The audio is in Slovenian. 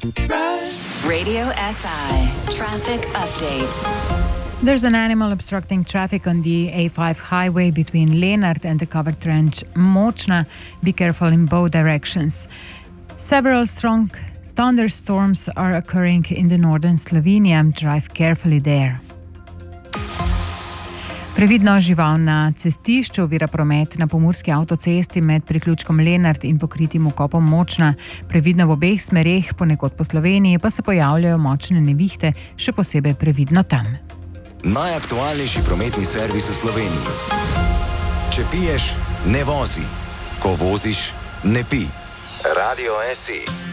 Radio SI Traffic Update. There's an animal obstructing traffic on the A5 highway between Lenart and the covered trench Močna. Be careful in both directions. Several strong thunderstorms are occurring in the northern Slovenia. Drive carefully there. Previdno žival na cestišču ovira promet na pomurski avtocesti med priključkom Lenart in pokritim vkopom Močna. Previdno v obeh smereh, ponekod po Sloveniji, pa se pojavljajo močne nevihte, še posebej previdno tam. Najaktualnejši prometni servis v Sloveniji. Če piješ, ne vozi. Ko voziš, ne pi. Radio SI.